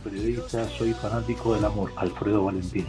periodistas, soy fanático del amor, Alfredo Valentín.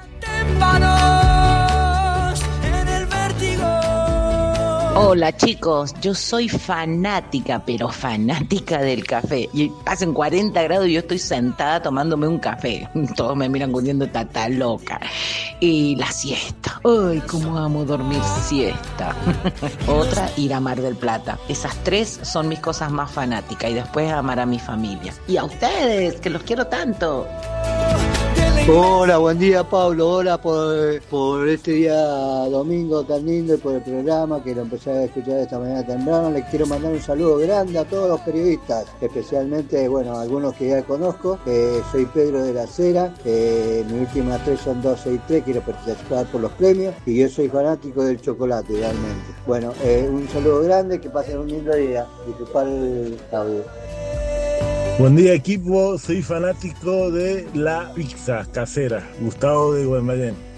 Hola chicos, yo soy fanática, pero fanática del café. Y hacen 40 grados y yo estoy sentada tomándome un café. Todos me miran hundiendo, está loca. Y la siesta. Ay, cómo amo dormir siesta. Otra, ir a Mar del Plata. Esas tres son mis cosas más fanáticas. Y después amar a mi familia. Y a ustedes, que los quiero tanto. Hola, buen día Pablo, hola por este día domingo tan lindo y por el programa que lo empecé a escuchar esta mañana temprano. Les quiero mandar un saludo grande a todos los periodistas, especialmente, bueno, algunos que ya conozco. Soy Pedro de la Cera, mis últimas 3 son 263, quiero participar por los premios y yo soy fanático del chocolate realmente. Bueno, un saludo grande, que pasen un lindo día. Disculpar el audio. Buen día equipo, soy fanático de la pizza casera, Gustavo de Guaymallén.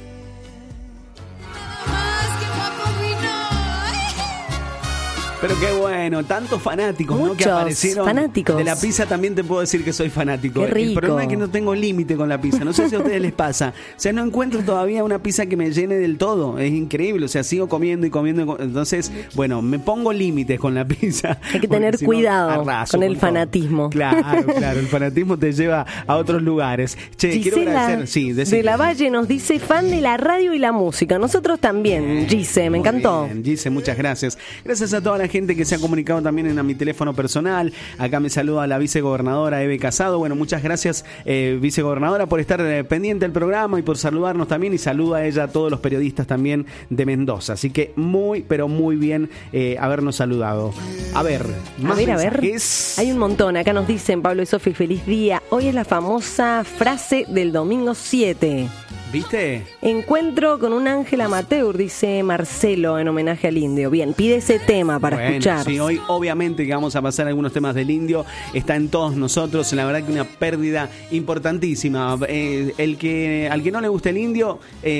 Pero qué bueno, tantos fanáticos, muchos, ¿no? Que aparecieron fanáticos. De la pizza. También te puedo decir que soy fanático. Qué rico. El problema es que no tengo límite con la pizza. No sé si a ustedes les pasa. O sea, no encuentro todavía una pizza que me llene del todo. Es increíble. O sea, sigo comiendo y comiendo. Entonces, bueno, me pongo límites con la pizza. Hay que tener cuidado con el fanatismo. Claro, el fanatismo te lleva a otros lugares. Che, Gisela, quiero agradecer. Sí, de la Valle nos dice fan de la radio y la música. Nosotros también, Gise, me encantó. Bien, Gise, muchas gracias. Gracias a toda la gente que se ha comunicado también a mi teléfono personal. Acá me saluda la vicegobernadora Eve Casado. Bueno, muchas gracias, vicegobernadora, por estar pendiente del programa y por saludarnos también. Y saluda a ella a todos los periodistas también de Mendoza. Así que muy, pero muy bien habernos saludado. A ver, más mensajes. Hay un montón. Acá nos dicen, Pablo y Sofi, feliz día. Hoy es la famosa frase del domingo 7. ¿Viste? Encuentro con un ángel amateur, dice Marcelo, en homenaje al indio. Bien, pide ese tema para escuchar. Sí, hoy obviamente que vamos a pasar algunos temas del indio. Está en todos nosotros. La verdad que una pérdida importantísima. Al que no le guste el indio,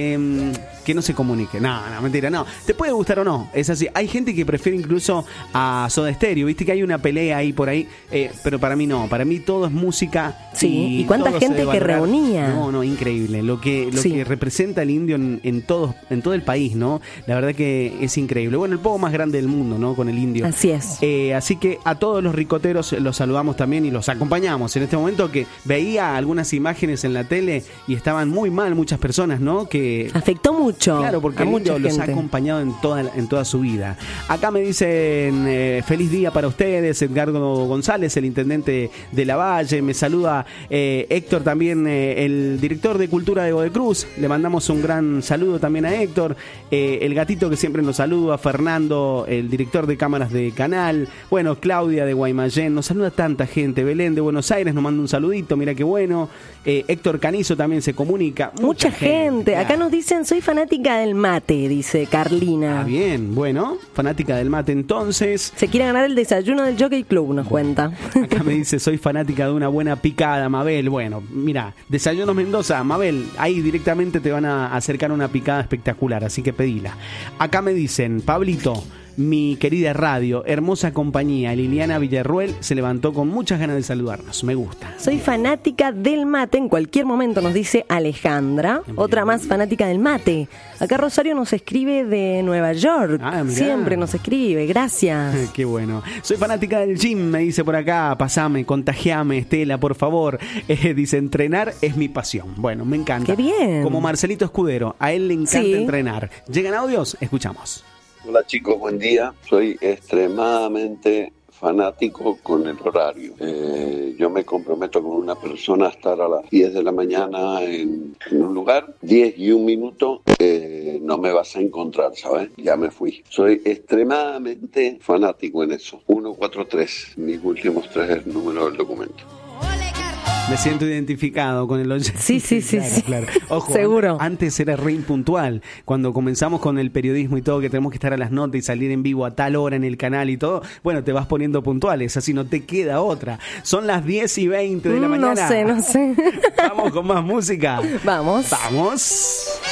que no se comunique. No, mentira, no. Te puede gustar o no, es así. Hay gente que prefiere incluso a Soda Stereo. Viste que hay una pelea ahí por ahí, pero para mí no. Para mí todo es música. Sí, y cuánta gente que reunía. No, increíble. Lo que representa el indio en todo el país, ¿no? La verdad que es increíble. Bueno, el pogo más grande del mundo, ¿no? Con el indio. Así es. Así que a todos los ricoteros los saludamos también y los acompañamos en este momento, que veía algunas imágenes en la tele y estaban muy mal muchas personas, ¿no? Que afectó mucho. Claro, porque el indio los ha acompañado en toda su vida. Acá me dicen feliz día para ustedes, Edgardo González, el intendente de La Valle. Me saluda Héctor también, el director de Cultura de Godecruz. Le mandamos un gran saludo también a Héctor, el gatito que siempre nos saluda, Fernando, el director de cámaras de Canal, bueno, Claudia de Guaymallén, nos saluda tanta gente, Belén de Buenos Aires nos manda un saludito, mira qué bueno, Héctor Canizo también se comunica. Mucha gente. Claro. Acá nos dicen, soy fanática del mate, dice Carlina. Bien, bueno, fanática del mate entonces. Se quiere ganar el desayuno del Jockey Club, nos cuenta. Acá me dice, soy fanática de una buena picada, Mabel. Bueno, mira, Desayunos Mendoza, Mabel, ahí directamente te van a acercar una picada espectacular, así que pedila. Acá me dicen, Pablito, mi querida radio, hermosa compañía, Liliana Villarruel se levantó con muchas ganas de saludarnos, me gusta. Soy fanática del mate, en cualquier momento, nos dice Alejandra, otra más fanática del mate. Acá Rosario nos escribe de Nueva York, siempre nos escribe, gracias. Qué bueno. Soy fanática del gym, me dice por acá, pasame, contagiame, Estela, por favor. Dice, entrenar es mi pasión. Bueno, me encanta. Qué bien. Como Marcelito Escudero, a él le encanta entrenar. ¿Llegan audios? Escuchamos. Hola chicos, buen día. Soy extremadamente fanático con el horario. Yo me comprometo con una persona a estar a las 10 de la mañana en un lugar, 10 y 1 minuto, no me vas a encontrar, ¿sabes? Ya me fui. Soy extremadamente fanático en eso. 143, mis últimos 3 números del documento. Me siento identificado con el oyente. Sí. Claro. Ojo, seguro. Antes era re impuntual. Cuando comenzamos con el periodismo y todo, que tenemos que estar a las notas y salir en vivo a tal hora en el canal y todo, bueno, te vas poniendo puntuales, así no te queda otra. Son las 10:20 de la mañana. No sé. Vamos con más música. Vamos.